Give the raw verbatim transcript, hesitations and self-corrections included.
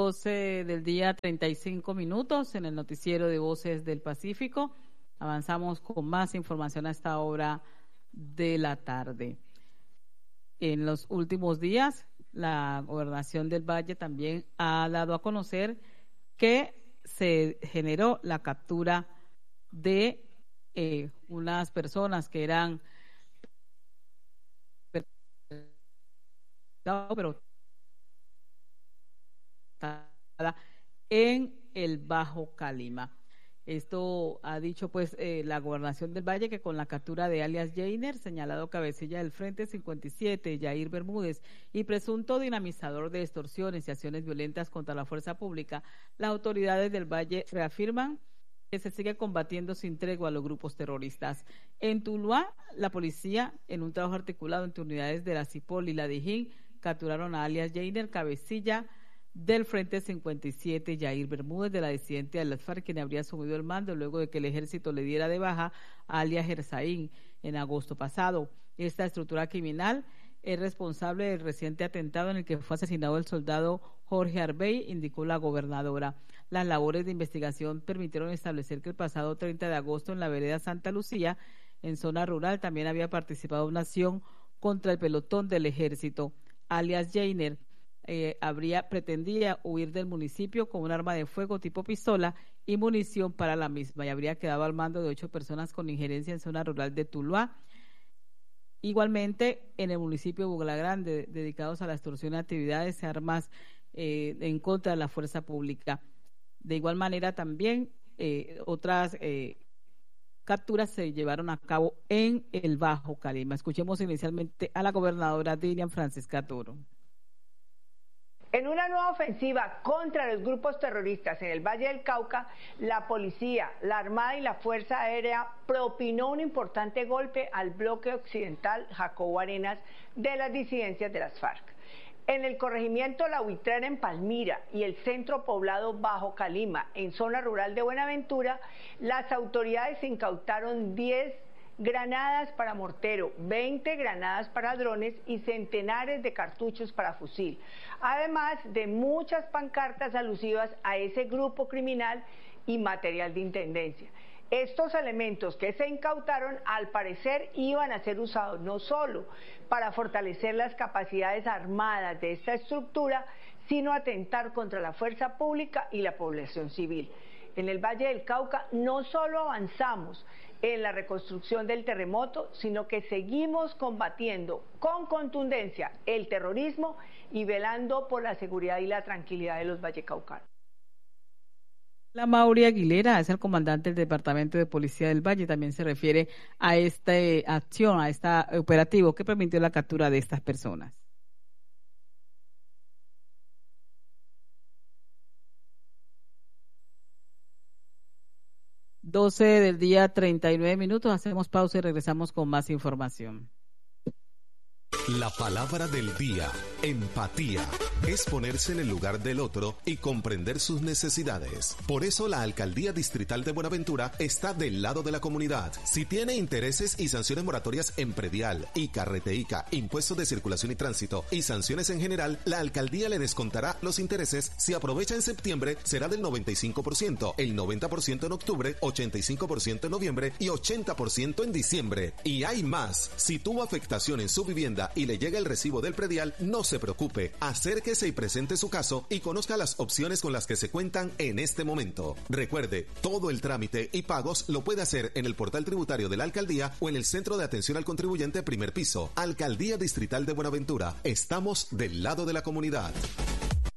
doce del día, treinta y cinco minutos en el noticiero de Voces del Pacífico. Avanzamos con más información a esta hora de la tarde. En los últimos días, la Gobernación del Valle también ha dado a conocer que se generó la captura de eh, unas personas que eran pero en el Bajo Calima. Esto ha dicho pues eh, la Gobernación del Valle, que con la captura de alias Jainer, señalado cabecilla del Frente cincuenta y siete, Yair Bermúdez, y presunto dinamizador de extorsiones y acciones violentas contra la fuerza pública, las autoridades del Valle reafirman que se sigue combatiendo sin tregua a los grupos terroristas. En Tuluá, la policía, en un trabajo articulado entre unidades de la CIPOL y la DIJÍN, capturaron a alias Jainer, cabecilla del Frente cincuenta y siete, Yair Bermúdez, de la disidente de las FARC, quien habría asumido el mando luego de que el ejército le diera de baja a alias Gersaín en agosto pasado. Esta estructura criminal es responsable del reciente atentado en el que fue asesinado el soldado Jorge Arbey, indicó la gobernadora. Las labores de investigación permitieron establecer que el pasado treinta de agosto en la vereda Santa Lucía, en zona rural, también había participado una acción contra el pelotón del ejército. Alias Jainer eh, habría pretendía huir del municipio con un arma de fuego tipo pistola y munición para la misma, y habría quedado al mando de ocho personas con injerencia en zona rural de Tuluá. Igualmente, en el municipio de Bogotá Grande, dedicados a la extorsión de actividades de armas eh, en contra de la fuerza pública. De igual manera, también eh, otras eh, capturas se llevaron a cabo en el Bajo Calima. Escuchemos inicialmente a la gobernadora Dilian Francisca Toro. En una nueva ofensiva contra los grupos terroristas en el Valle del Cauca, la policía, la Armada y la Fuerza Aérea propinó un importante golpe al bloque occidental Jacobo Arenas de las disidencias de las FARC. En el corregimiento La Huitrera en Palmira y el centro poblado Bajo Calima, en zona rural de Buenaventura, las autoridades incautaron diez granadas para mortero, veinte granadas para drones y centenares de cartuchos para fusil, además de muchas pancartas alusivas a ese grupo criminal y material de intendencia. Estos elementos que se incautaron, al parecer, iban a ser usados no solo para fortalecer las capacidades armadas de esta estructura, sino atentar contra la fuerza pública y la población civil. En el Valle del Cauca no solo avanzamos en la reconstrucción del terremoto, sino que seguimos combatiendo con contundencia el terrorismo y velando por la seguridad y la tranquilidad de los vallecaucanos. La Mauri Aguilera es el comandante del Departamento de Policía del Valle. También se refiere a esta acción, a este operativo que permitió la captura de estas personas. doce del día, treinta y nueve minutos. Hacemos pausa y regresamos con más información. La palabra del día, empatía, es ponerse en el lugar del otro y comprender sus necesidades. Por eso la Alcaldía Distrital de Buenaventura está del lado de la comunidad. Si tiene intereses y sanciones moratorias en predial, ICA, Reteica, impuestos de circulación y tránsito y sanciones en general, la Alcaldía le descontará los intereses. Si aprovecha en septiembre, será del noventa y cinco por ciento, el noventa por ciento en octubre, ochenta y cinco por ciento en noviembre y ochenta por ciento en diciembre. Y hay más. Si tuvo afectación en su vivienda y le llega el recibo del predial, no se preocupe, acérquese y presente su caso y conozca las opciones con las que se cuentan en este momento. Recuerde, todo el trámite y pagos lo puede hacer en el portal tributario de la Alcaldía o en el Centro de Atención al Contribuyente primer piso. Alcaldía Distrital de Buenaventura, estamos del lado de la comunidad.